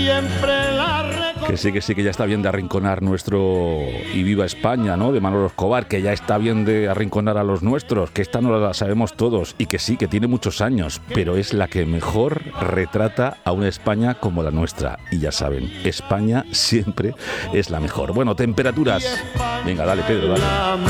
siempre la Que sí, que ya está bien de arrinconar nuestro y viva España, ¿no? De Manolo Escobar, que ya está bien de arrinconar a los nuestros, que esta no la sabemos todos y que sí, que tiene muchos años, pero es la que mejor retrata a una España como la nuestra. Y ya saben, España siempre es la mejor. Bueno, temperaturas. Venga, dale, Pedro, dale.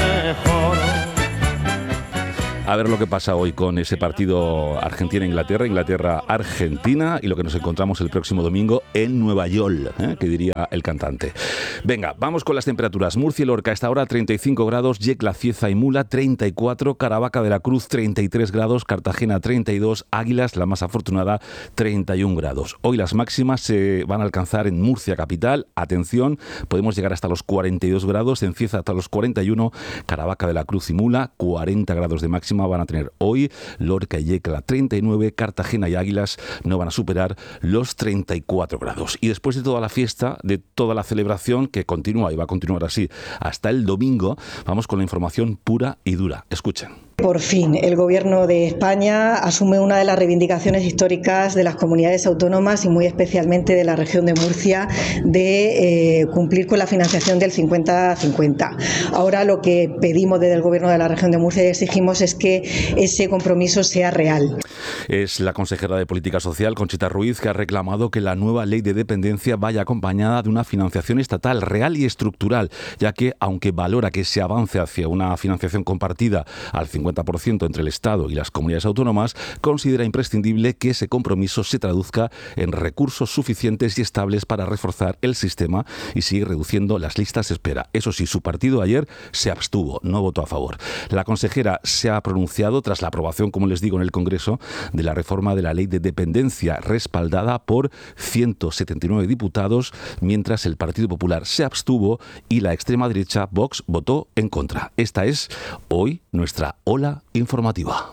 A ver lo que pasa hoy con ese partido Argentina-Inglaterra, Inglaterra-Argentina y lo que nos encontramos el próximo domingo en Nueva York, que diría el cantante. Venga, vamos con las temperaturas. Murcia y Lorca a esta hora 35 grados, Yecla, Cieza y Mula 34, Caravaca de la Cruz 33 grados, Cartagena 32, Águilas, la más afortunada, 31 grados. Hoy las máximas se van a alcanzar en Murcia capital, atención, podemos llegar hasta los 42 grados, en Cieza hasta los 41, Caravaca de la Cruz y Mula 40 grados de máxima van a tener hoy, Lorca y Yecla 39, Cartagena y Águilas no van a superar los 34 grados. Y después de toda la fiesta, de toda la celebración que continúa y va a continuar así hasta el domingo, vamos con la información pura y dura. Escuchen. Por fin, el Gobierno de España asume una de las reivindicaciones históricas de las comunidades autónomas y muy especialmente de la región de Murcia de cumplir con la financiación del 50-50. Ahora lo que pedimos desde el Gobierno de la región de Murcia y exigimos es que ese compromiso sea real. Es la consejera de Política Social, Conchita Ruiz, que ha reclamado que la nueva ley de dependencia vaya acompañada de una financiación estatal real y estructural, ya que, aunque valora que se avance hacia una financiación compartida al 50% entre el Estado y las comunidades autónomas, considera imprescindible que ese compromiso se traduzca en recursos suficientes y estables para reforzar el sistema y seguir reduciendo las listas de espera. Eso sí, su partido ayer se abstuvo, no votó a favor. La consejera se ha pronunciado tras la aprobación, como les digo, en el Congreso de la reforma de la ley de dependencia, respaldada por 179 diputados, mientras el Partido Popular se abstuvo y la extrema derecha, Vox, votó en contra. Esta es hoy nuestra ola informativa.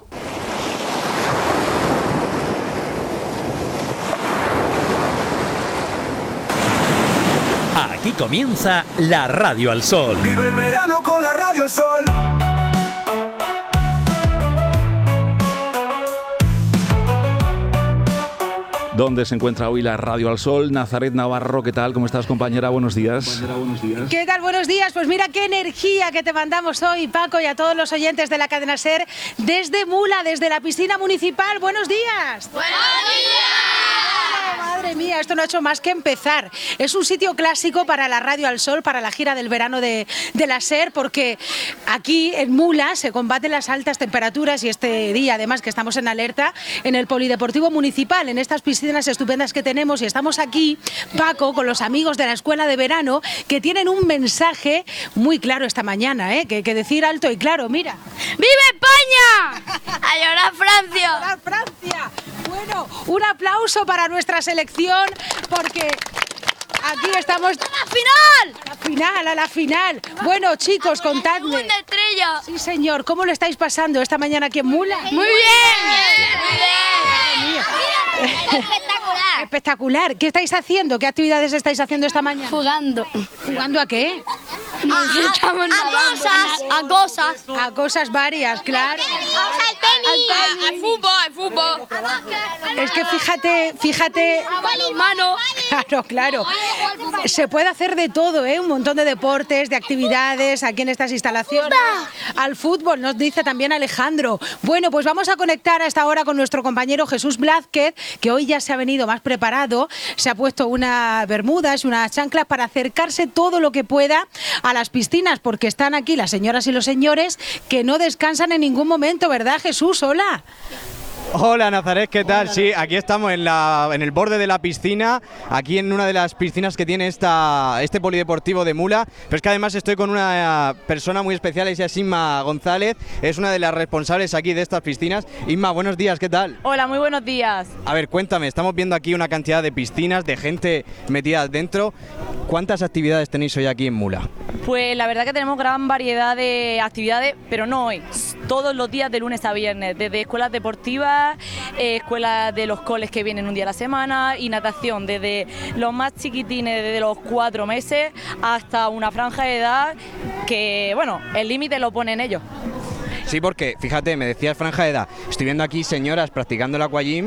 Aquí comienza la Radio al Sol. Vive el verano con la Radio al Sol. ¿Dónde se encuentra hoy la Radio al Sol? Nazaret Navarro, ¿qué tal? ¿Cómo estás, compañera? Buenos días. ¿Qué tal? Buenos días. Pues mira qué energía que te mandamos hoy, Paco, y a todos los oyentes de la cadena SER desde Mula, desde la piscina municipal. ¡Buenos días! ¡Buenos días! Madre mía, esto no ha hecho más que empezar. Es un sitio clásico para la Radio al Sol, para la gira del verano de la SER, porque aquí en Mula se combaten las altas temperaturas y este día, además, que estamos en alerta en el Polideportivo Municipal, en estas piscinas estupendas que tenemos, y estamos aquí, Paco, con los amigos de la Escuela de Verano, que tienen un mensaje muy claro esta mañana, que decir alto y claro, mira. ¡Viva España! ¡A llorar Francia! ¡A llorar Francia! Bueno, un aplauso para nuestra selección, porque aquí estamos... ¡A la final! Bueno, chicos, contadme. ¡Una estrella! Sí, señor. ¿Cómo lo estáis pasando esta mañana aquí en Mula? ¡Muy bien! ¡Espectacular! ¡Espectacular! ¿Qué estáis haciendo? ¿Qué actividades estáis haciendo esta mañana? Jugando. ¿Jugando a qué? A cosas. A cosas varias, claro. Al fútbol. Es que fíjate... Mano. Claro. Se puede hacer de todo, un montón de deportes, de actividades aquí en estas instalaciones. Al fútbol, nos dice también Alejandro. Bueno, pues vamos a conectar a esta hora con nuestro compañero Jesús Blázquez, que hoy ya se ha venido más preparado, se ha puesto unas bermudas y unas chanclas para acercarse todo lo que pueda a las piscinas, porque están aquí las señoras y los señores que no descansan en ningún momento, ¿verdad, Jesús? Hola. Hola, Nazaret, ¿qué tal? Sí, aquí estamos en el borde de la piscina, aquí en una de las piscinas que tiene este polideportivo de Mula, pero es que además estoy con una persona muy especial, ella es Inma González, es una de las responsables aquí de estas piscinas. Inma, buenos días, ¿qué tal? Hola, muy buenos días. A ver, cuéntame, estamos viendo aquí una cantidad de piscinas, de gente metida dentro. ¿Cuántas actividades tenéis hoy aquí en Mula? Pues la verdad que tenemos gran variedad de actividades, pero no hoy, todos los días de lunes a viernes, desde escuelas deportivas, escuelas de los coles que vienen un día a la semana y natación, desde los más chiquitines, desde los 4 meses hasta una franja de edad que, bueno, el límite lo ponen ellos. Sí, porque, fíjate, me decías franja de edad, estoy viendo aquí señoras practicando el aquagym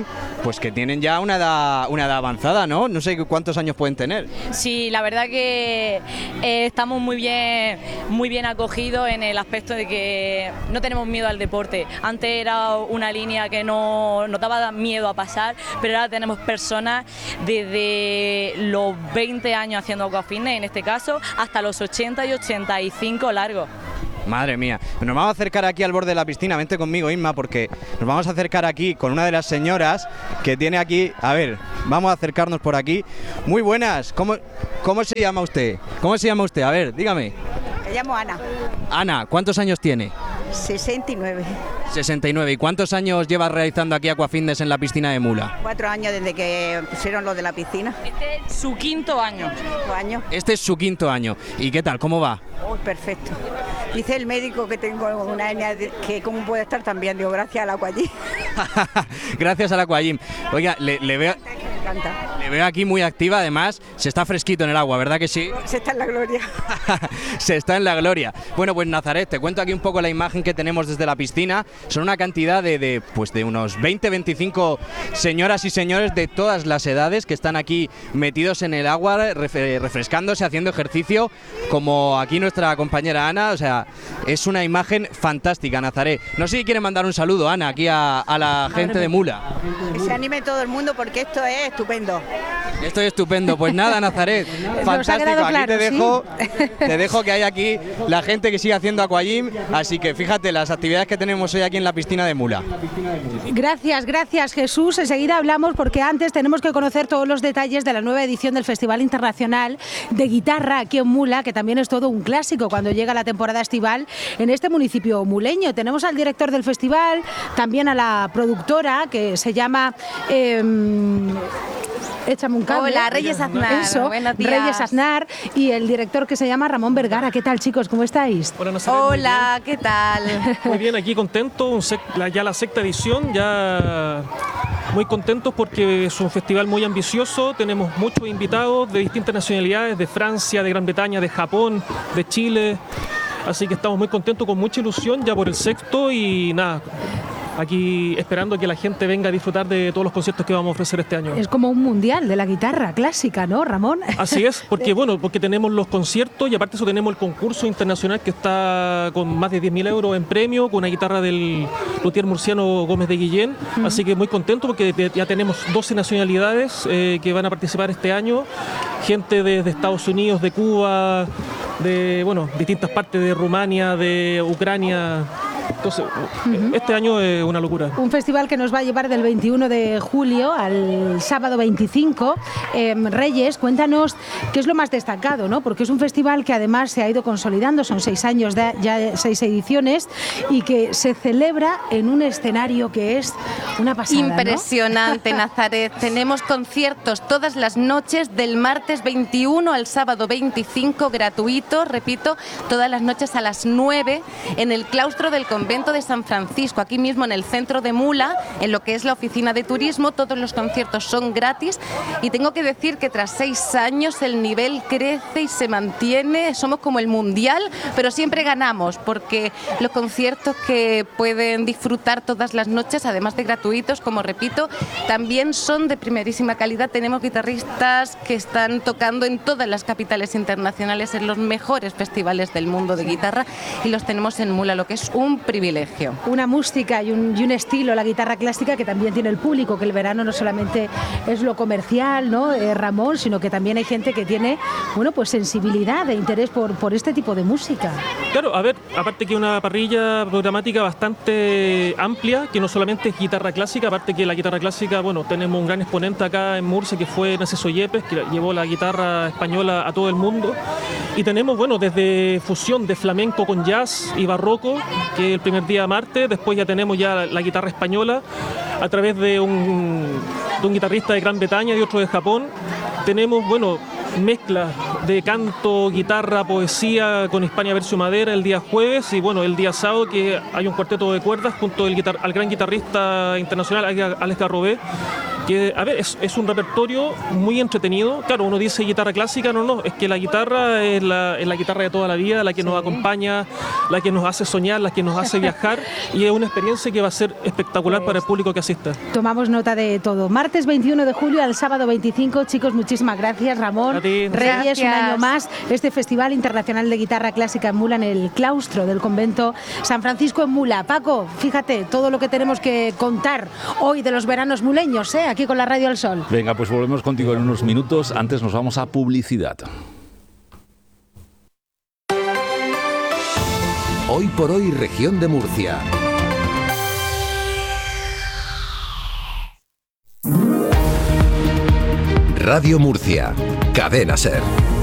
pues que tienen ya una edad avanzada, ¿no? No sé cuántos años pueden tener. Sí, la verdad que estamos muy bien acogidos en el aspecto de que no tenemos miedo al deporte. Antes era una línea que no nos daba miedo a pasar, pero ahora tenemos personas desde los 20 años haciendo aquafitness, en este caso, hasta los 80 y 85 largos. Madre mía, nos vamos a acercar aquí al borde de la piscina, vente conmigo, Inma, porque nos vamos a acercar aquí con una de las señoras que tiene aquí, a ver, vamos a acercarnos por aquí. Muy buenas, ¿cómo se llama usted? ¿Cómo se llama usted? A ver, dígame. Me llamo Ana. Ana, ¿cuántos años tiene? 69. 69, ¿y cuántos años llevas realizando aquí aquafitness en la piscina de Mula? 4 años desde que pusieron lo de la piscina. Este es su quinto año. 5 años. Este es su quinto año, ¿y qué tal? ¿Cómo va? Oh, perfecto. Dice el médico que tengo una hernia que cómo puede estar también, digo, gracias al Aquagym. Gracias al Aquagym. Oiga, le veo... Me encanta. Le veo aquí muy activa, además, se está fresquito en el agua, ¿verdad que sí? Se está en la gloria. Se está en la gloria. Bueno, pues Nazaret, te cuento aquí un poco la imagen que tenemos desde la piscina. Son una cantidad de unos 20-25 señoras y señores de todas las edades que están aquí metidos en el agua, refrescándose, haciendo ejercicio, como aquí nuestra compañera Ana. O sea, es una imagen fantástica, Nazaret. No sé si quiere mandar un saludo, Ana, aquí a la gente de Mula. Que se anime todo el mundo porque esto es estupendo. Esto es estupendo. Pues nada, Nazaret, fantástico. Aquí claro, te dejo que hay aquí la gente que sigue haciendo aquagym, así que fíjate las actividades que tenemos hoy aquí en la piscina de Mula. Gracias Jesús. Enseguida hablamos porque antes tenemos que conocer todos los detalles de la nueva edición del Festival Internacional de Guitarra aquí en Mula, que también es todo un clásico cuando llega la temporada estival en este municipio muleño. Tenemos al director del festival, también a la productora que se llama... Échame un cable. Hola, Reyes Aznar. Eso, buenos días. Reyes Aznar, y el director que se llama Ramón Vergara. ¿Qué tal, chicos? ¿Cómo estáis? Hola, Nazaret, hola, ¿qué tal? Muy bien, aquí contento, ya la sexta edición, ya muy contentos porque es un festival muy ambicioso, tenemos muchos invitados de distintas nacionalidades, de Francia, de Gran Bretaña, de Japón, de Chile, así que estamos muy contentos, con mucha ilusión ya por el sexto y nada. Aquí esperando que la gente venga a disfrutar de todos los conciertos que vamos a ofrecer este año. Es como un mundial de la guitarra clásica, ¿no, Ramón? Así es, porque tenemos los conciertos y aparte de eso tenemos el concurso internacional que está con más de 10.000 euros en premio, con una guitarra del luthier murciano Gómez de Guillén, así que muy contento porque ya tenemos 12 nacionalidades que van a participar este año, gente desde Estados Unidos, de Cuba, de distintas partes de Rumania, de Ucrania. Entonces, este año es una locura. Un festival que nos va a llevar del 21 de julio al sábado 25. Reyes, cuéntanos qué es lo más destacado, ¿no? Porque es un festival que además se ha ido consolidando, son 6 años, ya 6 ediciones, y que se celebra en un escenario que es una pasada, impresionante, ¿no? Nazaret. Tenemos conciertos todas las noches, del martes 21 al sábado 25, gratuitos, repito, todas las noches a las 9, en el claustro del convento de San Francisco, aquí mismo en el centro de Mula, en lo que es la oficina de turismo. Todos los conciertos son gratis y tengo que decir que tras 6 años el nivel crece y se mantiene. Somos como el mundial, pero siempre ganamos porque los conciertos que pueden disfrutar todas las noches, además de gratuitos, como repito, también son de primerísima calidad. Tenemos guitarristas que están tocando en todas las capitales internacionales, en los mejores festivales del mundo de guitarra, y los tenemos en Mula, lo que es un privilegio. Una música y un estilo, la guitarra clásica, que también tiene el público, que el verano no solamente es lo comercial, ¿no, Ramón? Sino que también hay gente que tiene, pues sensibilidad e interés por este tipo de música. Claro, a ver, aparte que una parrilla programática bastante amplia, que no solamente es guitarra clásica, aparte que la guitarra clásica, tenemos un gran exponente acá en Murcia, que fue Narciso Yepes, que llevó la guitarra española a todo el mundo. Y tenemos, desde fusión de flamenco con jazz y barroco, que el primer día martes, después ya tenemos la guitarra española a través de un guitarrista de Gran Bretaña y otro de Japón. Tenemos, mezclas de canto, guitarra, poesía con Hispania Versio Madera el día jueves, y el día sábado que hay un cuarteto de cuerdas junto al gran guitarrista internacional Alex Garrobé, que, a ver, es un repertorio muy entretenido. Claro, uno dice guitarra clásica, no, es que la guitarra es la guitarra de toda la vida, la que nos acompaña, la que nos hace soñar, la que nos hace viajar, y es una experiencia que va a ser espectacular para el público que asista. Tomamos nota de todo. Martes 21 de julio al sábado 25. Chicos, muchísimas gracias. Ramón Reyes, gracias. Un año más, este Festival Internacional de Guitarra Clásica en Mula, en el claustro del convento San Francisco en Mula. Paco, fíjate, todo lo que tenemos que contar hoy de los veranos muleños, aquí con la Radio al Sol. Venga, pues volvemos contigo en unos minutos. Antes nos vamos a publicidad. Hoy por hoy, región de Murcia. Radio Murcia, Cadena SER.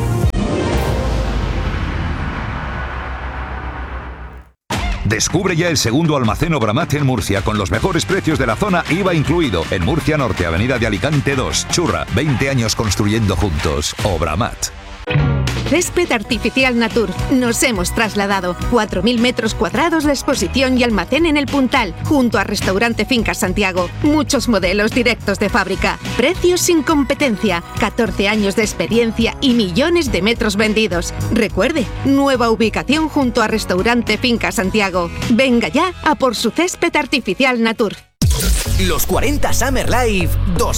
Descubre ya el segundo almacén Obramat en Murcia, con los mejores precios de la zona, IVA incluido. En Murcia Norte, Avenida de Alicante 2, Churra, 20 años construyendo juntos. Obramat. Césped Artificial Natur. Nos hemos trasladado. 4.000 metros cuadrados de exposición y almacén en el Puntal, junto a Restaurante Fincas Santiago. Muchos modelos directos de fábrica. Precios sin competencia. 14 años de experiencia y millones de metros vendidos. Recuerde, nueva ubicación junto a Restaurante Fincas Santiago. Venga ya a por su Césped Artificial Natur. Los 40 Summer Live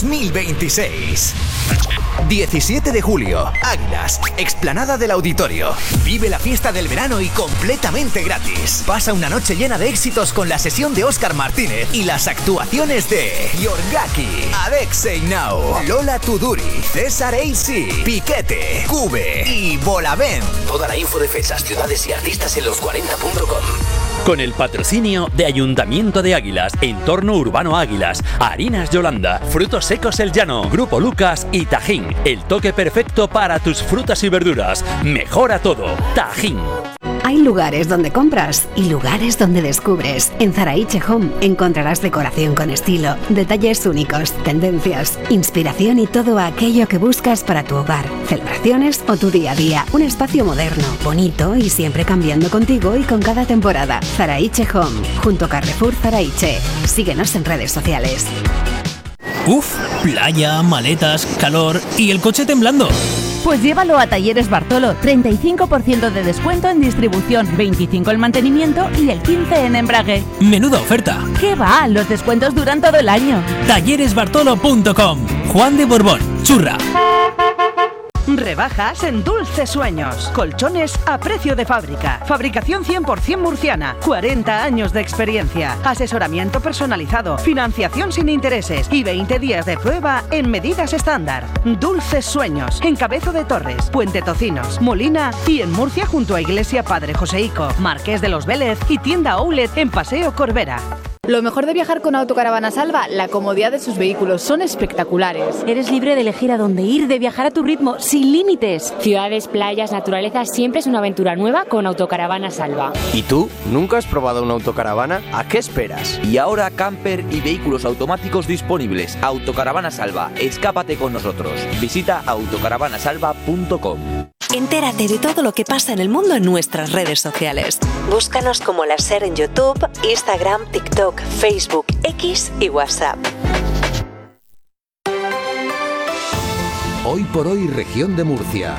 2026. 17 de julio, Águilas, explanada del Auditorio. Vive la fiesta del verano y completamente gratis. Pasa una noche llena de éxitos con la sesión de Óscar Martínez y las actuaciones de Yorgaki, Alexei Now, Lola Tuduri, César AC, Piquete, Cube y Bolavent. Toda la info de fechas, ciudades y artistas en los40.com. Con el patrocinio de Ayuntamiento de Águilas, Entorno Urbano Águilas, Harinas Yolanda, Frutos Secos El Llano, Grupo Lucas y Tajín. El toque perfecto para tus frutas y verduras. Mejora todo. Tajín. Hay lugares donde compras y lugares donde descubres. En Zaraiche Home encontrarás decoración con estilo, detalles únicos, tendencias, inspiración y todo aquello que buscas para tu hogar, celebraciones o tu día a día. Un espacio moderno, bonito y siempre cambiando contigo y con cada temporada. Zaraiche Home, junto a Carrefour Zaraiche. Síguenos en redes sociales. Uf, playa, maletas, calor y el coche temblando. Pues llévalo a Talleres Bartolo, 35% de descuento en distribución, 25% en mantenimiento y el 15% en embrague. Menuda oferta. ¿Qué va? Los descuentos duran todo el año. Talleresbartolo.com. Juan de Borbón, Churra. Rebajas en Dulces Sueños. Colchones a precio de fábrica. Fabricación 100% murciana. 40 años de experiencia. Asesoramiento personalizado. Financiación sin intereses. Y 20 días de prueba en medidas estándar. Dulces Sueños. En Cabezo de Torres, Puente Tocinos, Molina y en Murcia junto a Iglesia Padre Joseico, Marqués de los Vélez y tienda Outlet en Paseo Corbera. Lo mejor de viajar con Autocaravana Salva, la comodidad de sus vehículos, son espectaculares. Eres libre de elegir a dónde ir, de viajar a tu ritmo, sin límites. Ciudades, playas, naturaleza, siempre es una aventura nueva con Autocaravana Salva. ¿Y tú? ¿Nunca has probado una autocaravana? ¿A qué esperas? Y ahora camper y vehículos automáticos disponibles. Autocaravana Salva, escápate con nosotros. Visita autocaravanasalva.com. Entérate de todo lo que pasa en el mundo en nuestras redes sociales. Búscanos como La SER en YouTube, Instagram, TikTok, Facebook, X y WhatsApp. Hoy por hoy, región de Murcia.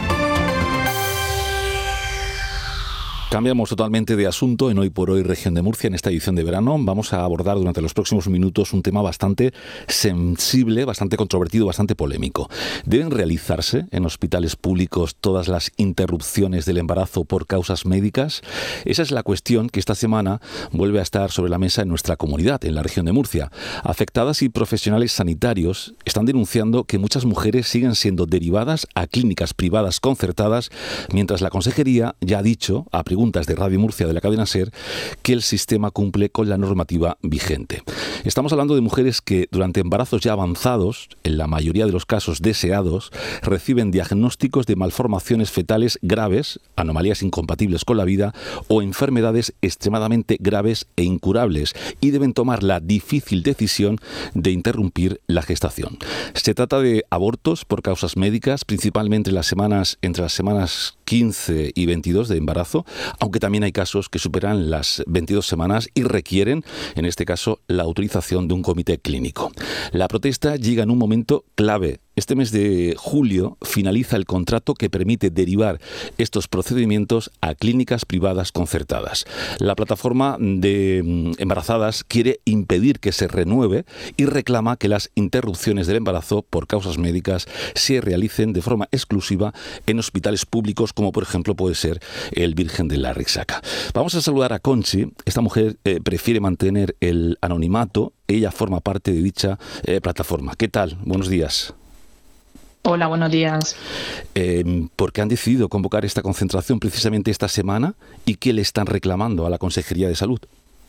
Cambiamos totalmente de asunto en Hoy por Hoy, región de Murcia. En esta edición de verano vamos a abordar durante los próximos minutos un tema bastante sensible, bastante controvertido, bastante polémico. ¿Deben realizarse en hospitales públicos todas las interrupciones del embarazo por causas médicas? Esa es la cuestión que esta semana vuelve a estar sobre la mesa en nuestra comunidad, en la región de Murcia. Afectadas y profesionales sanitarios están denunciando que muchas mujeres siguen siendo derivadas a clínicas privadas concertadas, mientras la Consejería ya ha dicho, a preguntas de Radio Murcia de la cadena SER, que el sistema cumple con la normativa vigente. Estamos hablando de mujeres que durante embarazos ya avanzados, en la mayoría de los casos deseados, reciben diagnósticos de malformaciones fetales graves, anomalías incompatibles con la vida o enfermedades extremadamente graves e incurables, y deben tomar la difícil decisión de interrumpir la gestación. Se trata de abortos por causas médicas, principalmente entre las semanas 15 y 22 de embarazo, aunque también hay casos que superan las 22 semanas y requieren, en este caso, la autorización de un comité clínico. La protesta llega en un momento clave. Este mes de julio finaliza el contrato que permite derivar estos procedimientos a clínicas privadas concertadas. La plataforma de embarazadas quiere impedir que se renueve y reclama que las interrupciones del embarazo por causas médicas se realicen de forma exclusiva en hospitales públicos, como por ejemplo puede ser el Virgen de la Risaca. Vamos a saludar a Conchi. Esta mujer prefiere mantener el anonimato. Ella forma parte de dicha plataforma. ¿Qué tal? Buenos días. Hola, buenos días. ¿Por qué han decidido convocar esta concentración precisamente esta semana y qué le están reclamando a la Consejería de Salud?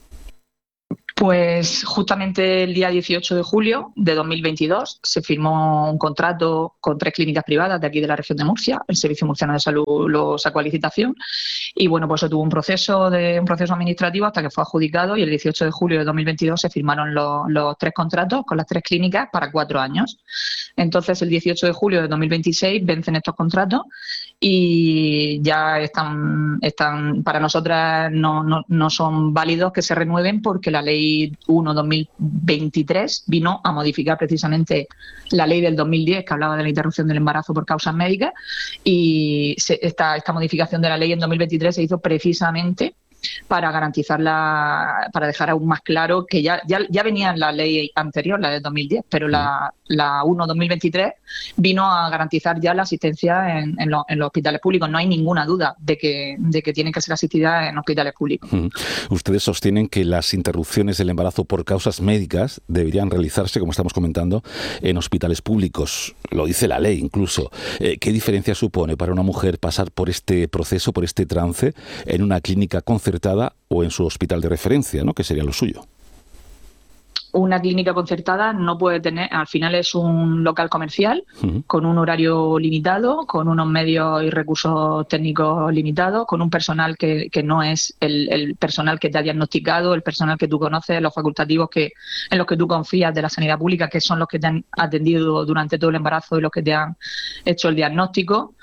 Pues justamente el día 18 de julio de 2022 se firmó un contrato con 3 clínicas privadas de aquí de la región de Murcia. El Servicio Murciano de Salud lo sacó a licitación y bueno, pues eso tuvo un proceso administrativo hasta que fue adjudicado y el 18 de julio de 2022 se firmaron los 3 contratos con las 3 clínicas para 4 años. Entonces el 18 de julio de 2026 vencen estos contratos y ya están para nosotras no son válidos que se renueven porque la ley 1/2023 vino a modificar precisamente la ley del 2010 que hablaba de la interrupción del embarazo por causas médicas y esta modificación de la ley en 2023 se hizo precisamente para garantizarla, para dejar aún más claro que ya venía en la ley anterior, la del 2010, pero la 1/2023 vino a garantizar ya la asistencia en los hospitales públicos. No hay ninguna duda de que tienen que ser asistidas en hospitales públicos. Ustedes sostienen que las interrupciones del embarazo por causas médicas deberían realizarse, como estamos comentando, en hospitales públicos. Lo dice la ley incluso. ¿Qué diferencia supone para una mujer pasar por este proceso, por este trance, en una clínica concertada o en su hospital de referencia, ¿no? Que sería lo suyo? Una clínica concertada no puede tener, al final es un local comercial con un horario limitado, con unos medios y recursos técnicos limitados, con un personal que no es el personal que te ha diagnosticado, el personal que tú conoces, los facultativos en los que tú confías de la sanidad pública, que son los que te han atendido durante todo el embarazo y los que te han hecho el diagnóstico.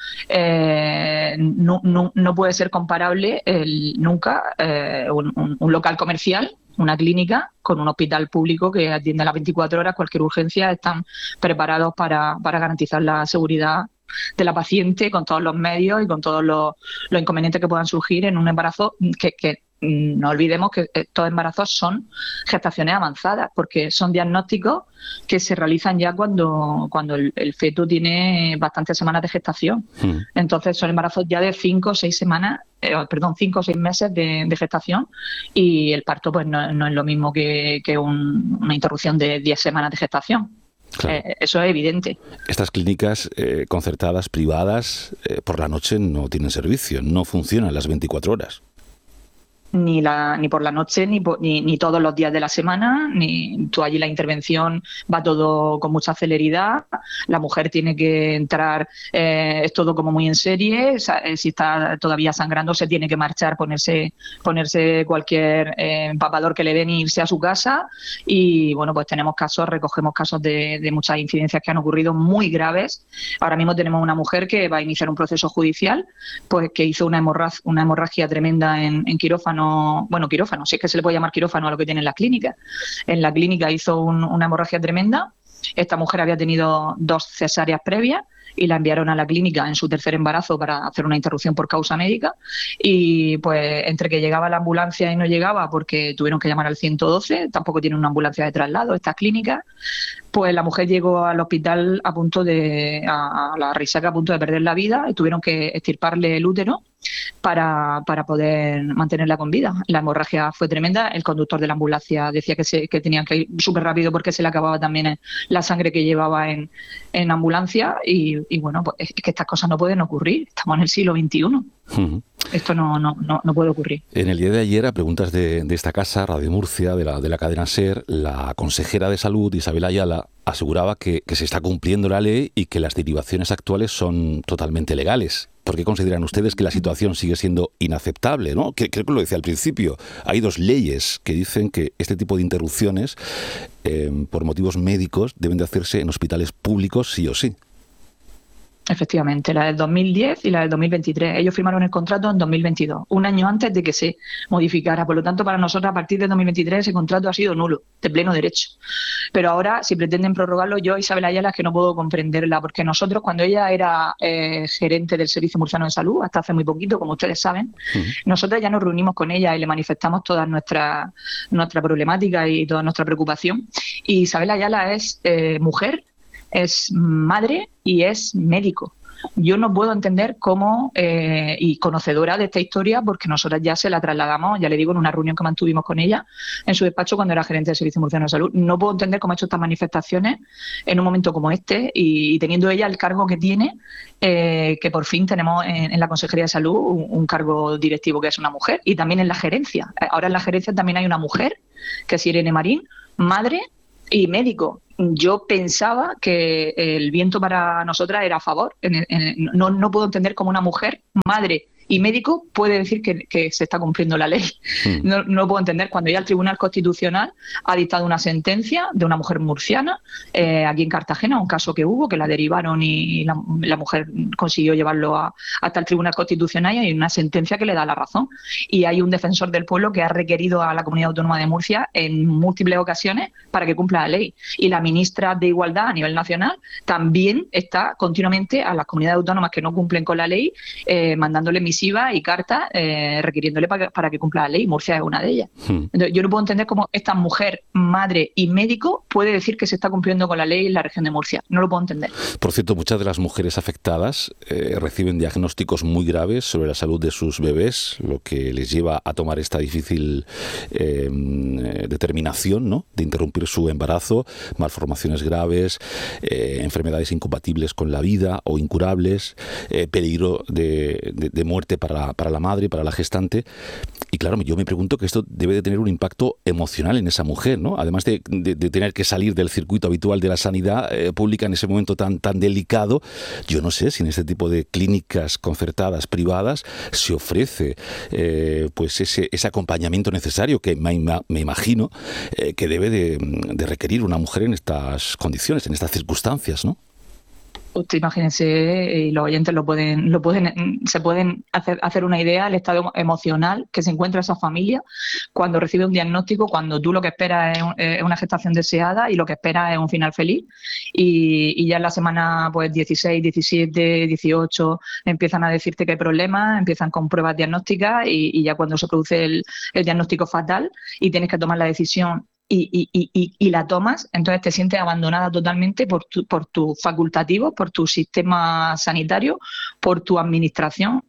No puede ser comparable nunca un local comercial, una clínica, con un hospital público que atiende a las 24 horas cualquier urgencia. Están preparados para garantizar la seguridad de la paciente con todos los medios y con todos los inconvenientes que puedan surgir en un embarazo que no olvidemos que estos embarazos son gestaciones avanzadas porque son diagnósticos que se realizan ya cuando el feto tiene bastantes semanas de gestación. Entonces son embarazos ya de 5 o 6 semanas, 5 o 6 meses de gestación y el parto pues no es lo mismo que una interrupción de 10 semanas de gestación. Claro. Eso es evidente. Estas clínicas concertadas, privadas, por la noche no tienen servicio, no funcionan las 24 horas. Ni por la noche, ni todos los días de la semana, ni tú allí la intervención va todo con mucha celeridad, la mujer tiene que entrar, es todo como muy en serie, si está todavía sangrando se tiene que marchar, ponerse cualquier empapador que le den y irse a su casa y bueno, pues recogemos casos de muchas incidencias que han ocurrido muy graves. Ahora mismo tenemos una mujer que va a iniciar un proceso judicial, pues que hizo una hemorragia tremenda en quirófano, si es que se le puede llamar quirófano a lo que tiene en las clínicas. En la clínica hizo una hemorragia tremenda. Esta mujer había tenido 2 cesáreas previas y la enviaron a la clínica en su 3er embarazo para hacer una interrupción por causa médica y pues entre que llegaba la ambulancia y no llegaba porque tuvieron que llamar al 112, tampoco tienen una ambulancia de traslado estas clínicas, pues la mujer llegó al hospital a la Risaca a punto de perder la vida y tuvieron que extirparle el útero para poder mantenerla con vida. La hemorragia fue tremenda, el conductor de la ambulancia decía que tenían que ir súper rápido porque se le acababa también la sangre que llevaba en ambulancia y bueno, pues es que estas cosas no pueden ocurrir, estamos en el siglo XXI. Esto no puede ocurrir. En el día de ayer, a preguntas de esta casa, Radio Murcia, de la cadena SER, la consejera de Salud, Isabel Ayala, aseguraba que se está cumpliendo la ley y que las derivaciones actuales son totalmente legales. ¿Por qué consideran ustedes que la situación sigue siendo inaceptable, ¿no? Creo que lo decía al principio. Hay 2 leyes que dicen que este tipo de interrupciones, por motivos médicos, deben de hacerse en hospitales públicos sí o sí. Efectivamente, la del 2010 y la del 2023. Ellos firmaron el contrato en 2022, un año antes de que se modificara. Por lo tanto, para nosotros, a partir de 2023, ese contrato ha sido nulo, de pleno derecho. Pero ahora, si pretenden prorrogarlo, yo, Isabel Ayala, es que no puedo comprenderla, porque nosotros, cuando ella era gerente del Servicio Murciano de Salud, hasta hace muy poquito, como ustedes saben, nosotros ya nos reunimos con ella y le manifestamos toda nuestra problemática y toda nuestra preocupación. Y Isabel Ayala es mujer, es madre y es médico. Yo no puedo entender cómo, y conocedora de esta historia, porque nosotras ya se la trasladamos, ya le digo, en una reunión que mantuvimos con ella en su despacho cuando era gerente del Servicio Murciano de Salud. No puedo entender cómo ha hecho estas manifestaciones en un momento como este y teniendo ella el cargo que tiene, que por fin tenemos en la Consejería de Salud un cargo directivo que es una mujer, y también en la gerencia. Ahora en la gerencia también hay una mujer, que es Irene Marín, madre y médico. Yo pensaba que el viento para nosotras era a favor. No puedo entender cómo una mujer, madre y médico puede decir que se está cumpliendo la ley. No puedo entender cuando ya el Tribunal Constitucional ha dictado una sentencia de una mujer murciana aquí en Cartagena, un caso que hubo, que la derivaron y la mujer consiguió llevarlo hasta el Tribunal Constitucional, y hay una sentencia que le da la razón. Y hay un defensor del pueblo que ha requerido a la Comunidad Autónoma de Murcia en múltiples ocasiones para que cumpla la ley. Y la ministra de Igualdad a nivel nacional también está continuamente a las comunidades autónomas que no cumplen con la ley mandándole misiva y cartas requiriéndole para que cumpla la ley. Murcia es una de ellas. Entonces, yo no puedo entender cómo esta mujer, madre y médico puede decir que se está cumpliendo con la ley en la región de Murcia. No lo puedo entender. Por cierto, muchas de las mujeres afectadas reciben diagnósticos muy graves sobre la salud de sus bebés, lo que les lleva a tomar esta difícil determinación, ¿no?, de interrumpir su embarazo, malformaciones graves, enfermedades incompatibles con la vida o incurables, peligro de muerte para la madre, para la gestante. Y claro, yo me pregunto que esto debe de tener un impacto emocional en esa mujer, ¿no? Además de tener que salir del circuito habitual de la sanidad pública en ese momento tan delicado. Yo no sé si en este tipo de clínicas concertadas, privadas, se ofrece pues ese acompañamiento necesario que me imagino que debe de requerir una mujer en estas condiciones, en estas circunstancias, ¿no? Usted imagínense, y los oyentes se pueden hacer una idea del estado emocional que se encuentra esa familia cuando recibe un diagnóstico, cuando tú lo que esperas es una gestación deseada y lo que esperas es un final feliz, y ya en la semana pues 16, 17, 18 empiezan a decirte que hay problemas, empiezan con pruebas diagnósticas y ya cuando se produce el diagnóstico fatal y tienes que tomar la decisión y la tomas, entonces te sientes abandonada totalmente por tus facultativos, por tu sistema sanitario, por tu administración.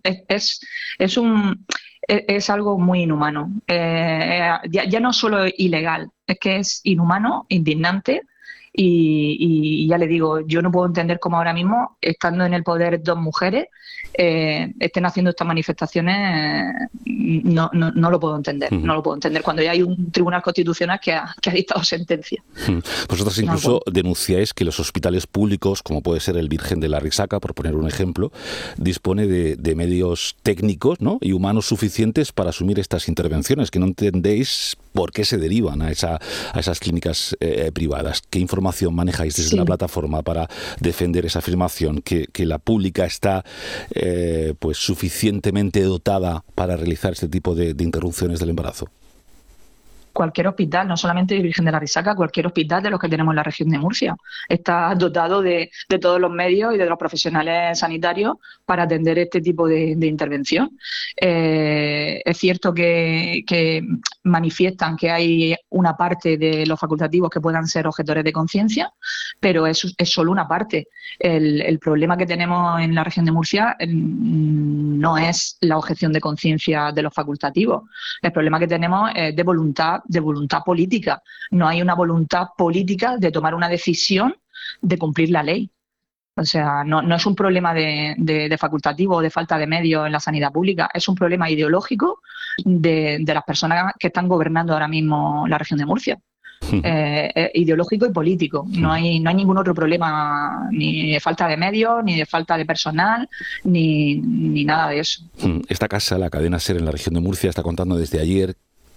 Es algo muy inhumano. Ya no solo ilegal, es que es inhumano, indignante. Y ya le digo, yo no puedo entender cómo ahora mismo, estando en el poder dos mujeres, estén haciendo estas manifestaciones. No lo puedo entender. No lo puedo entender cuando ya hay un tribunal constitucional que ha dictado sentencia. Vosotros incluso denunciáis que los hospitales públicos, como puede ser el Virgen de la Risaca, por poner un ejemplo, dispone de medios técnicos, ¿no?, y humanos suficientes para asumir estas intervenciones, que no entendéis por qué se derivan a esas clínicas privadas. ¿Qué información manejáis desde la plataforma para defender esa afirmación, que la pública está pues suficientemente dotada para realizar este tipo de interrupciones del embarazo? Cualquier hospital, no solamente el Virgen de la Risaca, cualquier hospital de los que tenemos en la región de Murcia está dotado de todos los medios y de los profesionales sanitarios para atender este tipo de intervención. Es cierto que manifiestan que hay una parte de los facultativos que puedan ser objetores de conciencia, pero es solo una parte. El problema que tenemos en la región de Murcia no es la objeción de conciencia de los facultativos. El problema que tenemos es de voluntad política. No hay una voluntad política de tomar una decisión de cumplir la ley. O sea, no es un problema de facultativo o de falta de medios en la sanidad pública, es un problema ideológico de las personas que están gobernando ahora mismo la región de Murcia. Ideológico y político. No hay ningún otro problema, ni de falta de medios, ni de falta de personal, ni nada de eso. Esta casa, la cadena SER en la región de Murcia, está contando desde ayer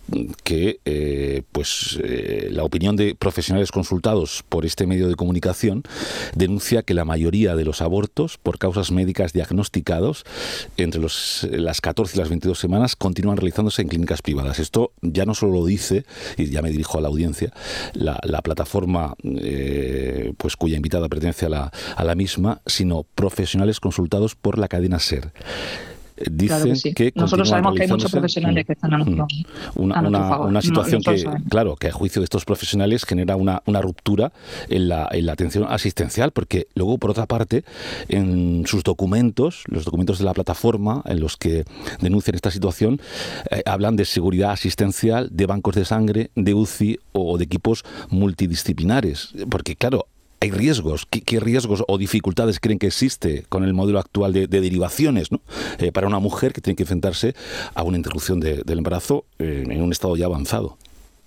que la opinión de profesionales consultados por este medio de comunicación denuncia que la mayoría de los abortos por causas médicas diagnosticados entre las 14 y las 22 semanas continúan realizándose en clínicas privadas. Esto ya no solo lo dice, y ya me dirijo a la audiencia, la plataforma cuya invitada pertenece a la misma, sino profesionales consultados por la cadena SER. Dicen claro que sí. que nosotros sabemos que hay muchos profesionales que están a nuestro favor. Una situación claro, que a juicio de estos profesionales genera una ruptura en la atención asistencial, porque luego, por otra parte, en sus documentos, los documentos de la plataforma en los que denuncian esta situación, hablan de seguridad asistencial, de bancos de sangre, de UCI o de equipos multidisciplinares, porque claro, hay riesgos. ¿Qué riesgos o dificultades creen que existe con el modelo actual de derivaciones, ¿no? Para una mujer que tiene que enfrentarse a una interrupción del embarazo en un estado ya avanzado?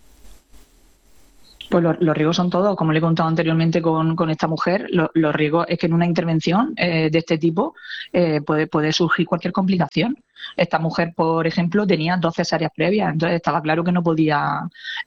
Pues los riesgos son todos, como le he contado anteriormente con esta mujer, los riesgos es que en una intervención de este tipo puede surgir cualquier complicación. Esta mujer, por ejemplo, tenía 2 cesáreas previas, entonces estaba claro que no podía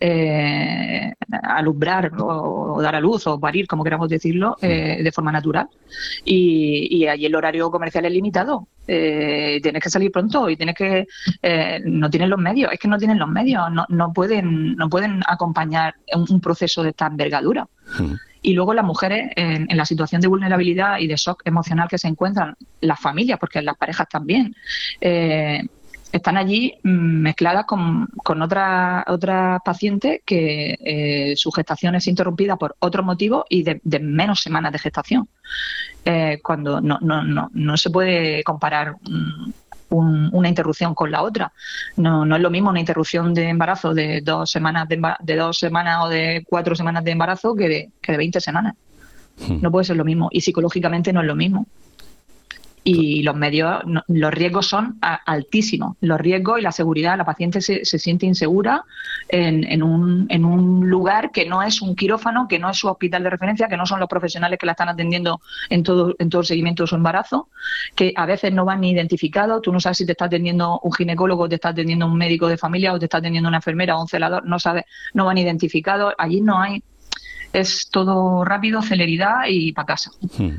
alumbrar o dar a luz o parir, como queramos decirlo, de forma natural. Y allí el horario comercial es limitado. Tienes que salir pronto y no tienen los medios, es que no tienen los medios, no pueden acompañar un proceso de esta envergadura. Y luego las mujeres en la situación de vulnerabilidad y de shock emocional que se encuentran, las familias, porque las parejas también, están allí mezcladas con otras pacientes que su gestación es interrumpida por otro motivo y de menos semanas de gestación. Cuando no se puede comparar una interrupción con la otra. No es lo mismo una interrupción de embarazo de 2 semanas o de 4 semanas de embarazo que de 20 semanas. No puede ser lo mismo. Y psicológicamente no es lo mismo. Y los medios, los riesgos son altísimos. Los riesgos y la seguridad, la paciente se siente insegura en un lugar que no es un quirófano, que no es su hospital de referencia, que no son los profesionales que la están atendiendo en todo el seguimiento de su embarazo, que a veces no van ni identificados. Tú no sabes si te está atendiendo un ginecólogo, te está atendiendo un médico de familia o te está atendiendo una enfermera o un celador, no van identificados. Allí no hay, es todo rápido, celeridad y para casa.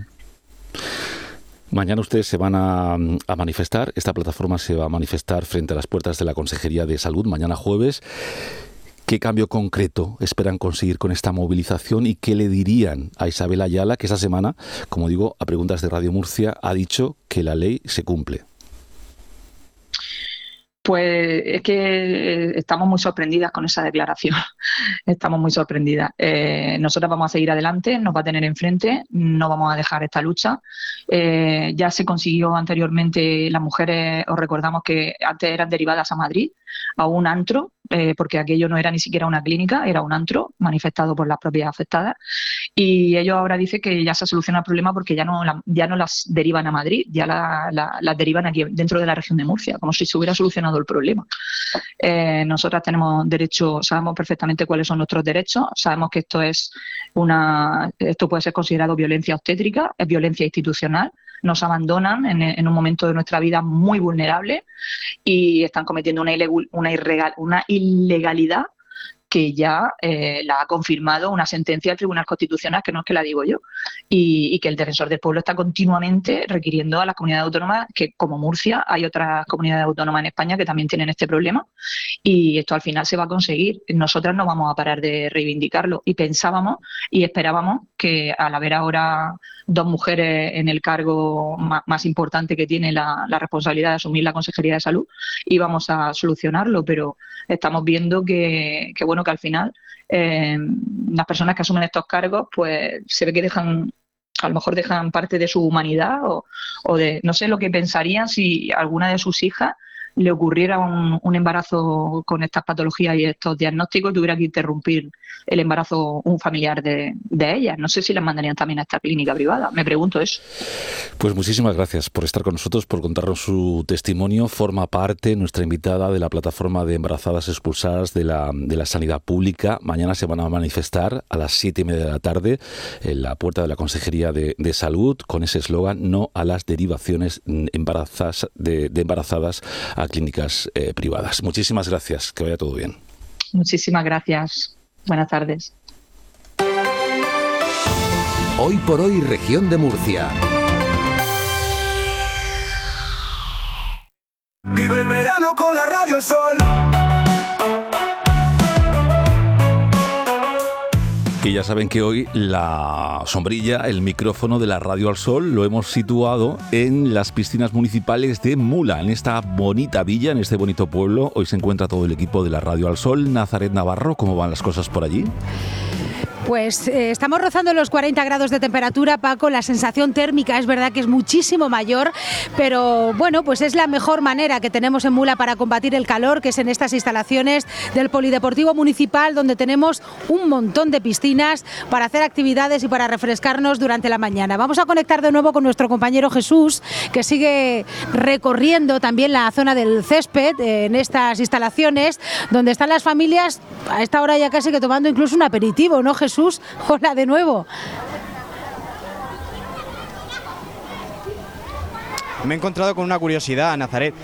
Mañana ustedes se van a manifestar, esta plataforma se va a manifestar frente a las puertas de la Consejería de Salud mañana jueves. ¿Qué cambio concreto esperan conseguir con esta movilización y qué le dirían a Isabel Ayala, que esta semana, como digo, a preguntas de Radio Murcia, ha dicho que la ley se cumple? Pues es que estamos muy sorprendidas con esa declaración. Estamos muy sorprendidas. Nosotras vamos a seguir adelante, nos va a tener enfrente, no vamos a dejar esta lucha. Ya se consiguió anteriormente, las mujeres, os recordamos que antes eran derivadas a Madrid, a un antro, porque aquello no era ni siquiera una clínica, era un antro manifestado por las propias afectadas. Y ellos ahora dicen que ya se soluciona el problema porque ya no las derivan a Madrid, ya las derivan aquí dentro de la región de Murcia, como si se hubiera solucionado el problema. Nosotras tenemos derecho, sabemos perfectamente cuáles son nuestros derechos, sabemos que esto puede ser considerado violencia obstétrica, es violencia institucional. Nos abandonan en un momento de nuestra vida muy vulnerable y están cometiendo una ilegalidad que ya la ha confirmado una sentencia del Tribunal Constitucional, que no es que la digo yo, y que el Defensor del Pueblo está continuamente requiriendo a las comunidades autónomas, que como Murcia hay otras comunidades autónomas en España que también tienen este problema, y esto al final se va a conseguir. Nosotras no vamos a parar de reivindicarlo y pensábamos y esperábamos que al haber ahora 2 mujeres en el cargo más importante que tiene la responsabilidad de asumir la Consejería de Salud, íbamos a solucionarlo, pero estamos viendo que al final las personas que asumen estos cargos pues se ve que a lo mejor dejan parte de su humanidad o de, no sé lo que pensarían si alguna de sus hijas le ocurriera un embarazo con estas patologías y estos diagnósticos y tuviera que interrumpir el embarazo un familiar de ellas. No sé si las mandarían también a esta clínica privada. Me pregunto eso. Pues muchísimas gracias por estar con nosotros, por contarnos su testimonio. Forma parte nuestra invitada de la plataforma de embarazadas expulsadas de la sanidad pública. Mañana se van a manifestar a las 7:30 de la tarde en la puerta de la Consejería de Salud con ese eslogan: no a las derivaciones de embarazadas a clínicas privadas. Muchísimas gracias, que vaya todo bien. Muchísimas gracias. Buenas tardes. Hoy por hoy, región de Murcia. Vive el verano con la Radio El Sol. Y ya saben que hoy la sombrilla, el micrófono de la Radio al Sol, lo hemos situado en las piscinas municipales de Mula, en esta bonita villa, en este bonito pueblo. Hoy se encuentra todo el equipo de la Radio al Sol. Nazaret Navarro, ¿cómo van las cosas por allí? Pues estamos rozando los 40 grados de temperatura, Paco. La sensación térmica es verdad que es muchísimo mayor, pero bueno, pues es la mejor manera que tenemos en Mula para combatir el calor, que es en estas instalaciones del Polideportivo Municipal, donde tenemos un montón de piscinas para hacer actividades y para refrescarnos durante la mañana. Vamos a conectar de nuevo con nuestro compañero Jesús, que sigue recorriendo también la zona del césped en estas instalaciones, donde están las familias a esta hora ya casi que tomando incluso un aperitivo, ¿no, Jesús? Hola de nuevo. Me he encontrado con una curiosidad, Nazaret.